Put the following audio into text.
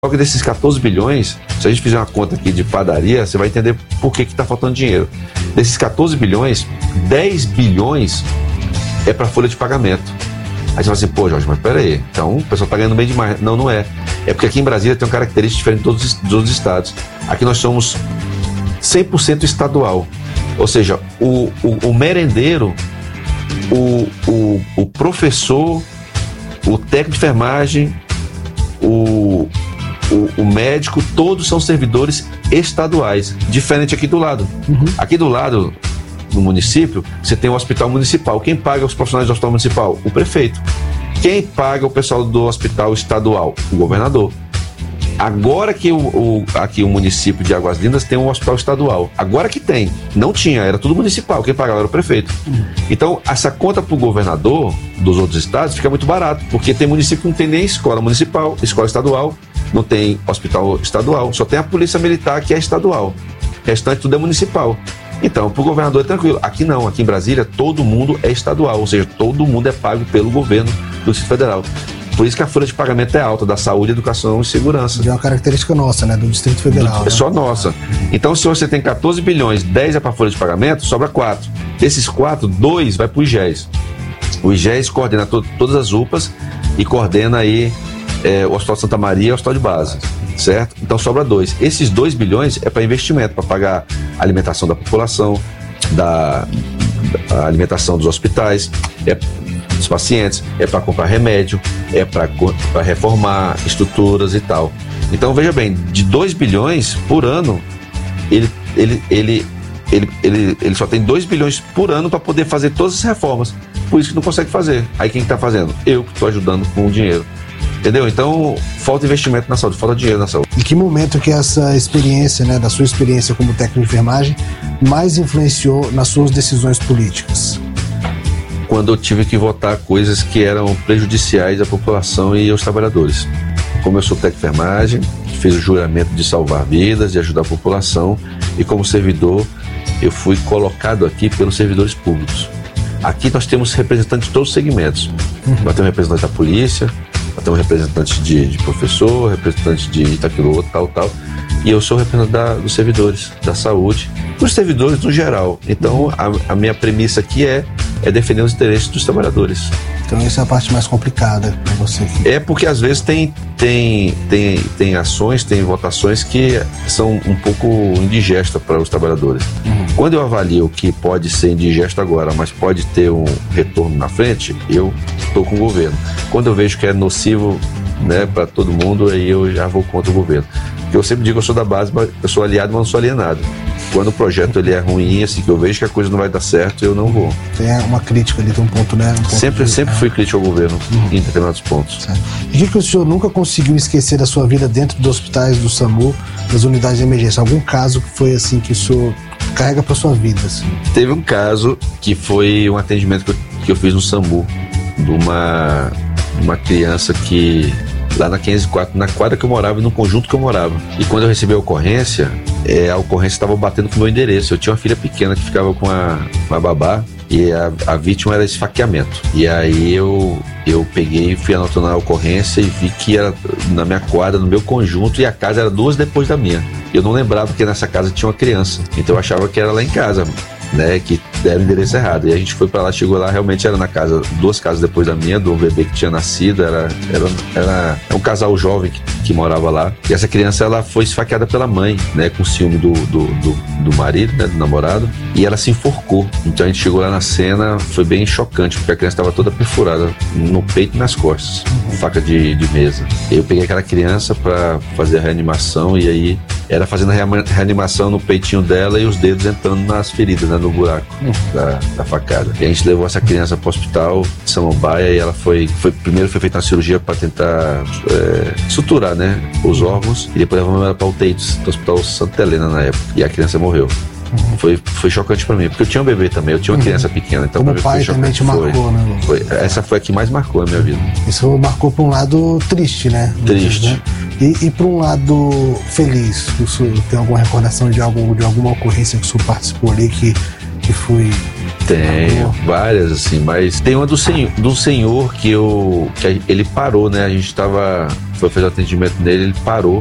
Só que desses 14 bilhões, se a gente fizer uma conta aqui de padaria, você vai entender por que está faltando dinheiro. Desses 14 bilhões, 10 bilhões é para folha de pagamento. Aí você fala assim, pô, Jorge, mas peraí, então o pessoal está ganhando bem demais. Não, não é. É porque aqui em Brasília tem uma característica diferente de todos os estados. Aqui nós somos 100% estadual. Ou seja, o merendeiro, o professor, o técnico de enfermagem, o médico, todos são servidores estaduais, diferente aqui do lado. Aqui do lado, no município, você tem o hospital municipal. Quem paga os profissionais do hospital municipal? O prefeito. Quem paga o pessoal do hospital estadual? O governador. Agora que aqui o município de Águas Lindas tem um hospital estadual. Agora que tem. Não tinha, era tudo municipal. Quem pagava era o prefeito. Então, essa conta para o governador dos outros estados fica muito barato, porque tem município que não tem nem escola municipal, escola estadual, não tem hospital estadual, só tem a polícia militar que é estadual. O restante tudo é municipal. Então, para o governador é tranquilo. Aqui não, aqui em Brasília todo mundo é estadual, ou seja, todo mundo é pago pelo governo do Distrito Federal. Por isso que a folha de pagamento é alta, da saúde, educação e segurança. É uma característica nossa, né, do Distrito Federal. É só nossa. Então, se você tem 14 bilhões, 10 é para a folha de pagamento, sobra 4. Desses 4, 2 vai para o IGES. O IGES coordena todas as UPAs e coordena aí o Hospital Santa Maria e o Hospital de Base, certo? Então sobra 2. Esses 2 bilhões é para investimento, para pagar a alimentação da população, a alimentação dos hospitais, dos pacientes, é para comprar remédio, é para reformar estruturas e tal. Então veja bem, de 2 bilhões por ano, ele só tem 2 bilhões por ano para poder fazer todas as reformas. Por isso que não consegue fazer. Aí quem está fazendo? Eu que estou ajudando com o dinheiro. Entendeu? Então, falta investimento na saúde, falta dinheiro na saúde. Em que momento que essa experiência, né, da sua experiência como técnico de enfermagem, mais influenciou nas suas decisões políticas? Quando eu tive que votar coisas que eram prejudiciais à população e aos trabalhadores. Como eu sou técnico de enfermagem, fiz o juramento de salvar vidas, de ajudar a população, e como servidor, eu fui colocado aqui pelos servidores públicos. Aqui nós temos representantes de todos os segmentos. Nós temos representantes da polícia, nós temos representantes de professor, representantes de Itaquiloto, tal. E eu sou representante dos servidores da saúde, dos servidores no geral. Então, a minha premissa aqui é defender os interesses dos trabalhadores. Então, essa é a parte mais complicada para você aqui. É porque, às vezes, tem ações, tem votações que são um pouco indigestas para os trabalhadores. Quando eu avalio que pode ser indigesto agora, mas pode ter um retorno na frente, eu estou com o governo. Quando eu vejo que é nocivo, né, para todo mundo, aí eu já vou contra o governo. Porque eu sempre digo que eu sou da base, mas eu sou aliado, mas não sou alienado. Quando o projeto ele é ruim, assim, que eu vejo que a coisa não vai dar certo, eu não vou. Tem uma crítica ali, tem um ponto, né? Sempre fui crítico ao governo em determinados pontos. Certo. E o que o senhor nunca conseguiu esquecer da sua vida dentro dos hospitais do SAMU, das unidades de emergência? Algum caso que foi assim que o senhor carrega para sua vida? Assim? Teve um caso que foi um atendimento que eu fiz no SAMU, de uma criança que lá na 504, na quadra que eu morava e no conjunto que eu morava. E quando eu recebi a ocorrência estava batendo com o meu endereço. Eu tinha uma filha pequena que ficava com uma babá e a vítima era esfaqueamento. E aí eu peguei e fui anotando a ocorrência e vi que era na minha quadra, no meu conjunto, e a casa era 2 depois da minha. Eu não lembrava que nessa casa tinha uma criança, então eu achava que era lá em casa, né, que deram o endereço errado. E a gente foi pra lá, chegou lá, realmente era na casa, 2 casas depois da minha, do bebê que tinha nascido, era um casal jovem que morava lá. E essa criança, ela foi esfaqueada pela mãe, né, com ciúme do marido, né, do namorado, e ela se enforcou. Então a gente chegou lá na cena, foi bem chocante, porque a criança estava toda perfurada no peito e nas costas, faca de mesa. Eu peguei aquela criança pra fazer a reanimação, e aí era fazendo a reanimação no peitinho dela e os dedos entrando nas feridas, né, no buraco da facada. E a gente levou essa criança para o hospital de Samambaia e ela primeiro foi feita uma cirurgia para tentar suturar, né, os órgãos, e depois levamos ela para o UTI do Hospital Santa Helena na época, e a criança morreu. Foi chocante pra mim, porque eu tinha um bebê também, eu tinha uma criança pequena. Então como pai também te marcou, né? Essa foi a que mais marcou a minha vida. Isso marcou pra um lado triste, né? Triste. Né? E pra um lado feliz, o senhor tem alguma recordação de alguma ocorrência que o senhor participou ali que foi Tem várias, assim, mas tem uma do senhor que ele parou, né? A gente foi fazer o atendimento nele, ele parou